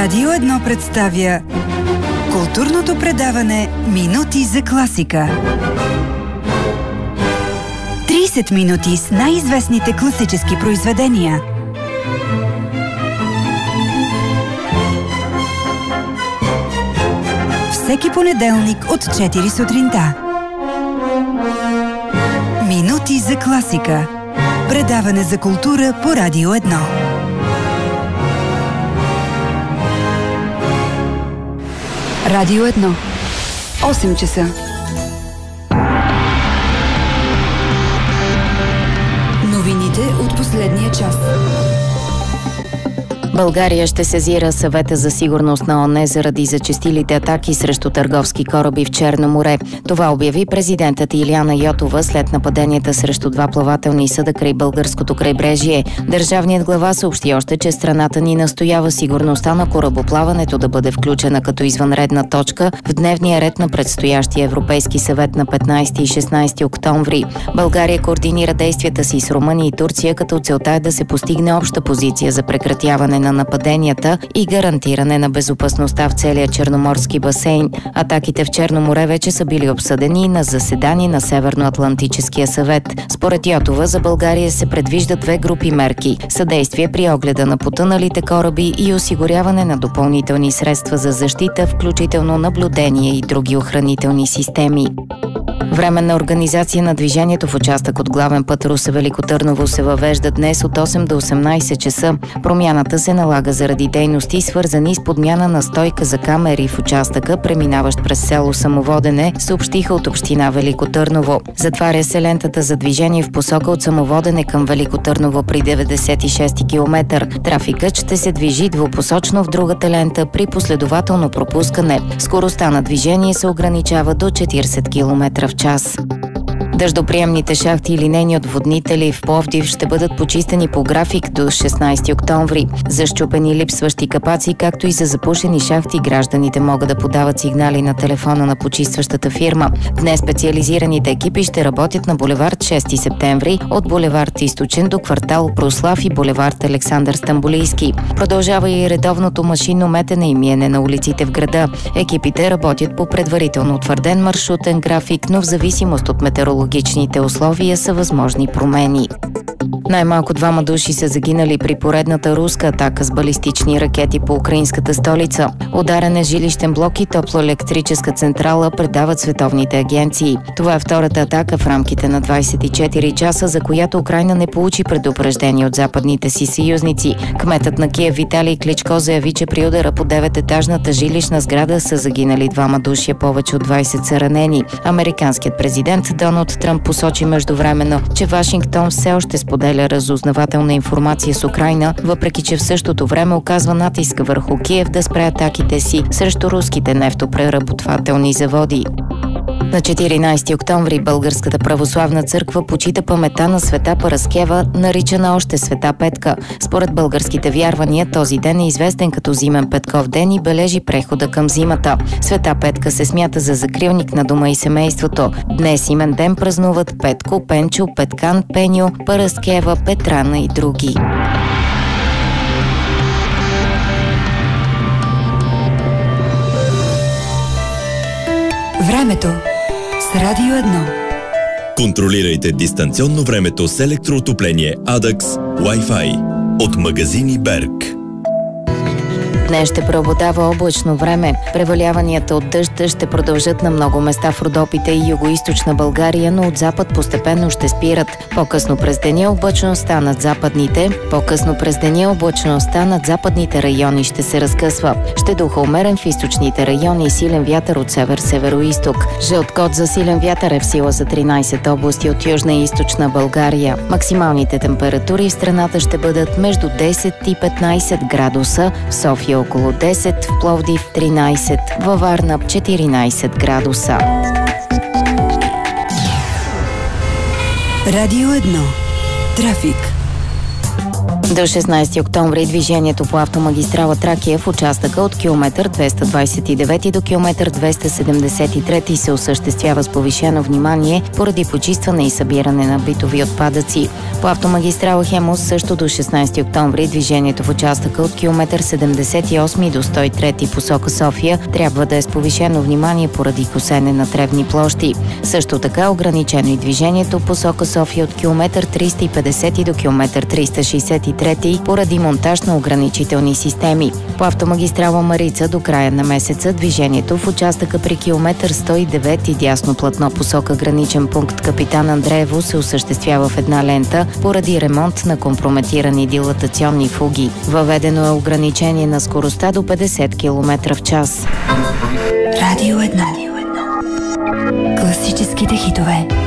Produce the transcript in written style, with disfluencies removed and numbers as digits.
Радио 1 представя културното предаване Минути за класика. 30 минути с най-известните класически произведения. Всеки понеделник от 4 сутринта. Минути за класика. Предаване за култура по Радио 1. Радио 1. 8 часа. Новините от последния час. България ще сезира Съвета за сигурност на ООН заради зачестилите атаки срещу търговски кораби в Черно море. Това обяви президентът Илияна Йотова след нападенията срещу два плавателни съда край българското крайбрежие. Държавният глава съобщи още, че страната ни настоява сигурността на корабоплаването да бъде включена като извънредна точка в дневния ред на предстоящия Европейски съвет на 15 и 16 октомври. България координира действията си с Румъния и Турция, като целта е да се постигне обща позиция за прекратяване на нападенията и гарантиране на безопасността в целия черноморски басейн. Атаките в Черно море вече са били обсъдени на заседание на Северноатлантическия съвет. Според Йотова за България се предвиждат две групи мерки – съдействие при огледа на потъналите кораби и осигуряване на допълнителни средства за защита, включително наблюдение и други охранителни системи. Временна организация на движението в участък от главен път Русе-Велико Търново се въвежда днес от 8 до 18 часа. Промяната се налага заради дейности, свързани с подмяна на стойка за камери в участъка, преминаващ през село Самоводене, съобщиха от община Велико Търново. Затваря се лентата за движение в посока от Самоводене към Велико Търново при 96 км. Трафикът ще се движи двупосочно в другата лента при последователно пропускане. Скоростта на движение се ограничава до 40 км в час. Дъждоприемните шахти и линейни отводнители в Пловдив ще бъдат почистени по график до 16 октомври. За счупени липсващи капаци, както и за запушени шахти, гражданите могат да подават сигнали на телефона на почистващата фирма. Днес специализираните екипи ще работят на булевард 6 септември, от булевард Източен до квартал Прослав и булевард Александър Стамболийски. Продължава и редовното машинно метене и миене на улиците в града. Екипите работят по предварително утвърден маршрутен график, но в зависимост от метеорологичните условия са възможни промени. Най-малко 2 души са загинали при поредната руска атака с балистични ракети по украинската столица. Ударен е жилищен блок и топлоелектрическа централа, предават световните агенции. Това е втората атака в рамките на 24 часа, за която Украйна не получи предупреждение от западните си съюзници. Кметът на Киев Виталий Кличко заяви, че при удара по 9-етажната жилищна сграда са загинали 2 души, а повече от 20 са ранени. Американският президент Доналд Тръмп посочи междувременно, че Вашингтон все още споделя разузнавателна информация с Украйна, въпреки че в същото време оказва натиск върху Киев да спре атаките си срещу руските нефтопреработвателни заводи. На 14 октомври Българската православна църква почита паметта на света Параскева, наричана още Света Петка. Според българските вярвания този ден е известен като Зимен Петков ден и бележи прехода към зимата. Света Петка се смята за закрилник на дома и семейството. Днес имен ден празнуват Петко, Пенчо, Петкан, Пеньо, Параскева, Петрана и други. Времето с Радио 1. Контролирайте дистанционно времето с електроотопление Adax Wi-Fi от магазини Берг. Днес ще преобладава облачно време. Преваляванията от дъжд ще продължат на много места в Родопите и югоизточна България, но от запад постепенно ще спират. По-късно през деня облачността над западните райони ще се разкъсва. Ще духа умерен в източните райони и силен вятър от север-североизток. Жълт код за силен вятър е в сила за 13 области от южна и източна България. Максималните температури в страната ще бъдат между 10 и 15 градуса, в София около 10, в Пловдив 13, във Варна 14 градуса. Радио 1. Трафик. До 16 октомври движението по автомагистрала Тракия в участъка от километър 229 до километър 273 се осъществява с повишено внимание поради почистване и събиране на битови отпадъци. По автомагистрала Хемус също до 16 октомври движението в участъка от километър 78 до 103 посока София трябва да е с повишено внимание поради косене на тревни площи. Също така ограничено и движението посока София от километър 350 до километър 363 поради монтаж на ограничителни системи. По автомагистрала Марица до края на месеца движението в участъка при километър 109 и дясно платно посока граничен пункт Капитан Андреево се осъществява в една лента поради ремонт на компрометирани дилатационни фуги. Въведено е ограничение на скоростта до 50 км в час. Радио 1. Класическите хитове.